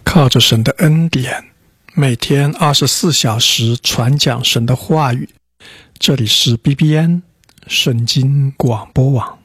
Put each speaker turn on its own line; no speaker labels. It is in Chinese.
靠着神的恩典，每天24小时传讲神的话语。这里是 BBN 圣经广播网。